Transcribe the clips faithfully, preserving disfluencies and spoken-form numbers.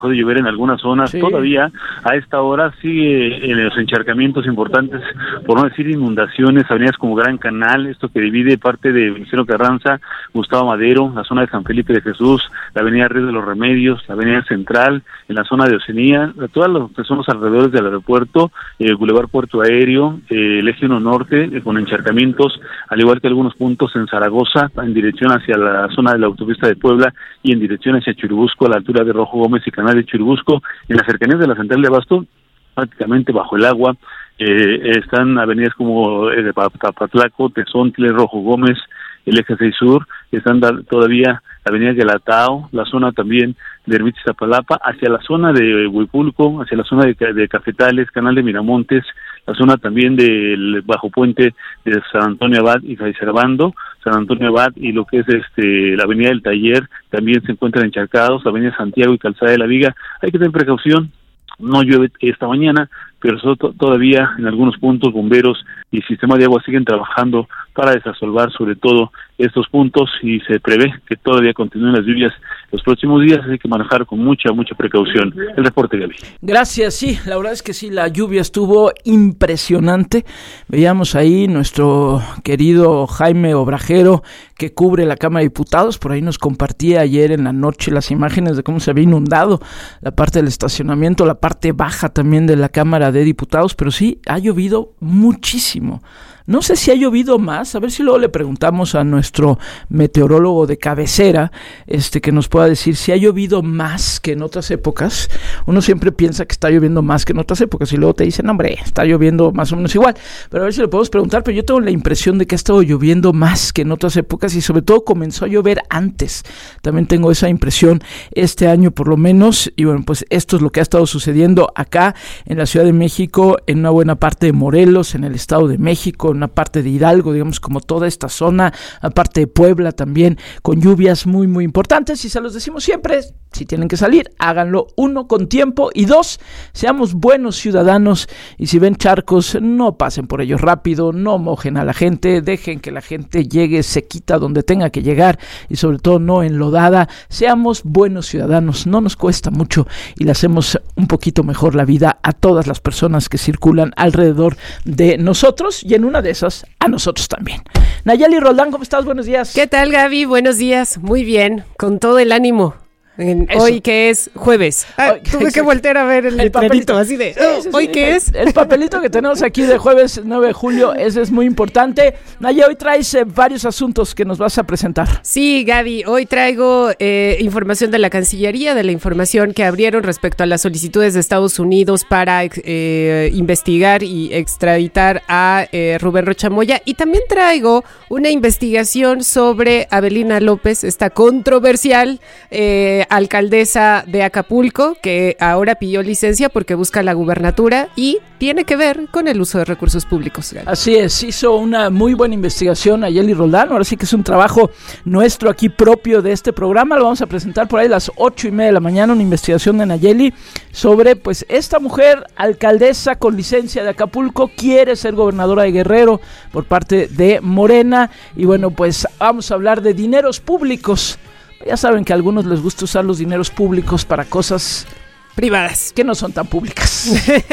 puede llover en algunas zonas, sí. Todavía a esta hora sigue en los encharcamientos importantes, por no decir inundaciones, avenidas como Gran Canal, esto que divide parte de Vicente Carranza, Gustavo Madero, la zona de San Felipe de Jesús, la avenida Río de los Remedios, la avenida Central, en la zona de Oceanía, todas los que son los alrededores del aeropuerto, el Boulevard Puerto Aéreo, eh, el Eje uno Norte, eh, con encharcamientos, al igual que algunos puntos en Zaragoza, en dirección hacia la zona de la autopista de Puebla y en dirección hacia Churubusco, a la altura de Rojo Gómez y Canal de Churubusco, en las cercanías de la central de Abasto, prácticamente bajo el agua. Eh, están avenidas como eh, Papatlaco, Tezontle, Rojo Gómez, el Eje seis Sur, están da, todavía la avenida Guelatao, la zona también de Ermita Iztapalapa, hacia la zona de Huipulco, hacia la zona de, de Cafetales, Canal de Miramontes, la zona también del Bajo Puente de San Antonio Abad y Fray Servando, San Antonio Abad y lo que es este la avenida del Taller, también se encuentran encharcados, la avenida Santiago y Calzada de la Viga. Hay que tener precaución, no llueve esta mañana, pero so, todavía en algunos puntos bomberos y el sistema de agua siguen trabajando para desasolvar sobre todo estos puntos y se prevé que todavía continúen las lluvias los próximos días, así que manejar con mucha, mucha precaución. El reporte, Gaby. Gracias, sí, la verdad es que sí, la lluvia estuvo impresionante. Veíamos ahí nuestro querido Jaime Obrajero, que cubre la Cámara de Diputados, por ahí nos compartía ayer en la noche las imágenes de cómo se había inundado la parte del estacionamiento, la parte baja también de la Cámara de Diputados, pero sí, ha llovido muchísimo. No sé si ha llovido más, a ver si luego le preguntamos a nuestro meteorólogo de cabecera, este que nos pueda decir si ha llovido más que en otras épocas. Uno siempre piensa que está lloviendo más que en otras épocas y luego te dicen, hombre, está lloviendo más o menos igual. Pero a ver si le podemos preguntar, pero yo tengo la impresión de que ha estado lloviendo más que en otras épocas y sobre todo comenzó a llover antes. También tengo esa impresión este año por lo menos. Y bueno, pues esto es lo que ha estado sucediendo acá en la Ciudad de México, en una buena parte de Morelos, en el Estado de México, una parte de Hidalgo, digamos, como toda esta zona, aparte de Puebla también, con lluvias muy, muy importantes, y se los decimos siempre, si tienen que salir, háganlo, uno, con tiempo, y dos, seamos buenos ciudadanos, y si ven charcos, no pasen por ellos rápido, no mojen a la gente, dejen que la gente llegue sequita donde tenga que llegar, y sobre todo no enlodada. Seamos buenos ciudadanos, no nos cuesta mucho, y le hacemos un poquito mejor la vida a todas las personas que circulan alrededor de nosotros, y en una de esas, a nosotros también. Nayeli Roldán, ¿cómo estás? Buenos días. ¿Qué tal, Gaby? Buenos días. Muy bien, con todo el ánimo. En hoy que es jueves. Ah, hoy, tuve que voltear a ver el, el papelito así de, oh, sí, sí, ¿hoy sí, qué el, es? El papelito que tenemos aquí de jueves nueve de julio, ese es muy importante. Naya, hoy traes eh, varios asuntos que nos vas a presentar. Sí, Gaby, hoy traigo eh, información de la Cancillería, de la información que abrieron respecto a las solicitudes de Estados Unidos para eh, investigar y extraditar a eh, Rubén Rocha Moya, y también traigo una investigación sobre Avelina López, esta controversial eh, alcaldesa de Acapulco, que ahora pidió licencia porque busca la gubernatura y tiene que ver con el uso de recursos públicos. Así es, hizo una muy buena investigación Nayeli Roldán, ahora sí que es un trabajo nuestro aquí propio de este programa, lo vamos a presentar por ahí a las ocho y media de la mañana, una investigación de Nayeli sobre pues esta mujer alcaldesa con licencia de Acapulco, quiere ser gobernadora de Guerrero por parte de Morena, y bueno, pues vamos a hablar de dineros públicos. Ya saben que a algunos les gusta usar los dineros públicos para cosas privadas que no son tan públicas.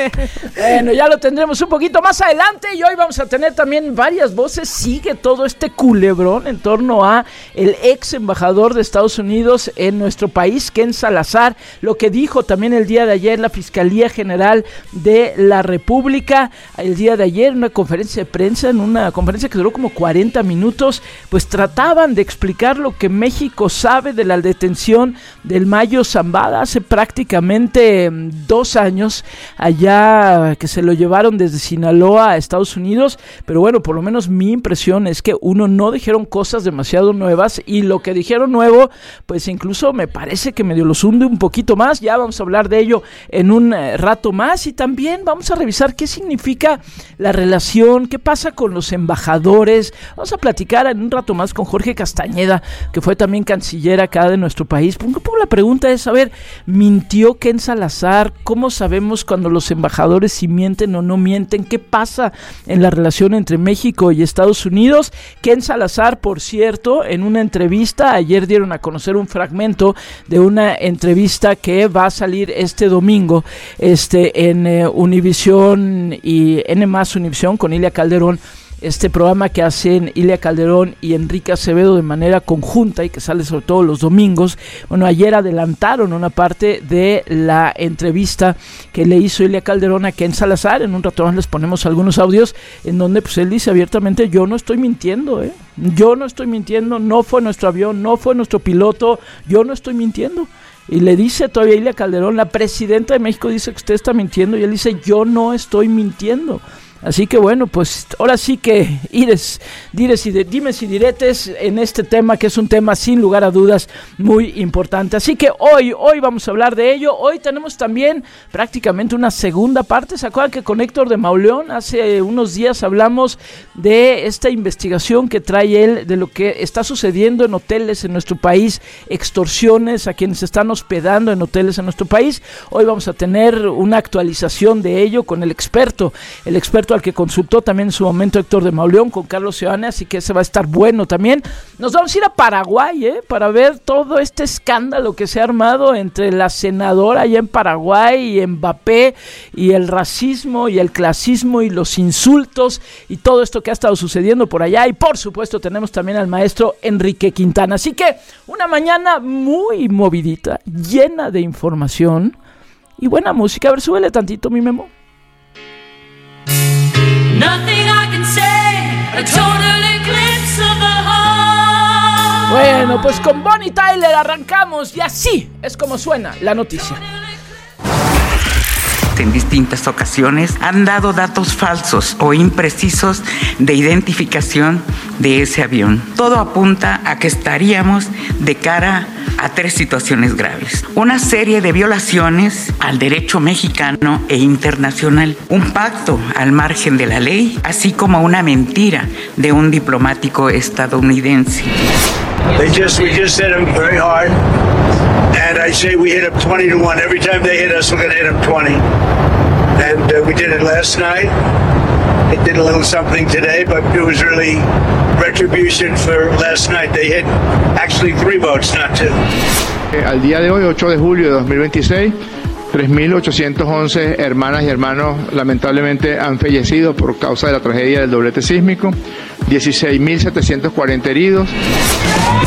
Bueno, ya lo tendremos un poquito más adelante, y hoy vamos a tener también varias voces. Sigue todo este culebrón en torno a el ex embajador de Estados Unidos en nuestro país, Ken Salazar, lo que dijo también el día de ayer la Fiscalía General de la República, el día de ayer en una conferencia de prensa, en una conferencia que duró como cuarenta minutos, pues trataban de explicar lo que México sabe de la detención del Mayo Zambada hace prácticamente dos años, allá que se lo llevaron desde Sinaloa a Estados Unidos, pero bueno, por lo menos mi impresión es que uno, no dijeron cosas demasiado nuevas, y lo que dijeron nuevo, pues incluso me parece que medio los hunde un poquito más. Ya vamos a hablar de ello en un rato más, y también vamos a revisar qué significa la relación, qué pasa con los embajadores. Vamos a platicar en un rato más con Jorge Castañeda, que fue también canciller acá de nuestro país. Un poco la pregunta es, a ver, ¿mintió Ken Ken Salazar, ¿cómo sabemos cuando los embajadores si mienten o no mienten? ¿Qué pasa en la relación entre México y Estados Unidos? Ken Salazar, por cierto, en una entrevista, ayer dieron a conocer un fragmento de una entrevista que va a salir este domingo este, en eh, Univisión y N más Univisión con Ilia Calderón. Este programa que hacen Ilia Calderón y Enrique Acevedo de manera conjunta y que sale sobre todo los domingos. Bueno, ayer adelantaron una parte de la entrevista que le hizo Ilia Calderón a Ken Salazar. En un rato más les ponemos algunos audios en donde pues él dice abiertamente: yo no estoy mintiendo, ¿eh? yo no estoy mintiendo, no fue nuestro avión, no fue nuestro piloto, yo no estoy mintiendo. Y le dice todavía Ilia Calderón, la presidenta de México dice que usted está mintiendo, y él dice: yo no estoy mintiendo. Así que bueno, pues ahora sí que ires, dires y de, dimes y diretes en este tema, que es un tema sin lugar a dudas muy importante. Así que hoy, hoy vamos a hablar de ello. Hoy tenemos también prácticamente una segunda parte. ¿Se acuerdan que con Héctor de Mauleón hace unos días hablamos de esta investigación que trae él de lo que está sucediendo en hoteles en nuestro país, extorsiones a quienes están hospedando en hoteles en nuestro país? Hoy vamos a tener una actualización de ello con el experto, el experto al que consultó también en su momento Héctor de Mauleón, con Carlos Seoane, así que ese va a estar bueno también. Nos vamos a ir a Paraguay, ¿eh? para ver todo este escándalo que se ha armado entre la senadora allá en Paraguay y Mbappé, y el racismo y el clasismo y los insultos y todo esto que ha estado sucediendo por allá. Y por supuesto tenemos también al maestro Enrique Quintana. Así que una mañana muy movidita, llena de información y buena música. A ver, súbele tantito, mi Memo. Nothing I can say, a total eclipse of the heart. Bueno, pues con Bonnie Tyler arrancamos y así es como suena la noticia. En distintas ocasiones han dado datos falsos o imprecisos de identificación de ese avión. Todo apunta a que estaríamos de cara a tres situaciones graves: una serie de violaciones al derecho mexicano e internacional, un pacto al margen de la ley, así como una mentira de un diplomático estadounidense. They just, we just hit them very hard, and I say we hit them twenty to one. Every time they hit us, we're going to hit them twenty. And uh, we did it last night. It did a little something today, but it was really retribution for last night. They hit actually three boats, not two. Al día de hoy, ocho de julio de dos mil veintiséis, tres mil ochocientos once hermanas y hermanos lamentablemente han fallecido por causa de la tragedia del doblete sísmico, dieciséis mil setecientos cuarenta heridos.